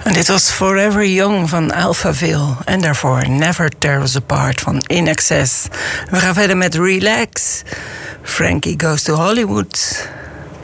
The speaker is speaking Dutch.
En dit was Forever Young van Alphaville. En daarvoor Never Tear Us Apart van INXS. We gaan verder met Relax. Frankie Goes to Hollywood.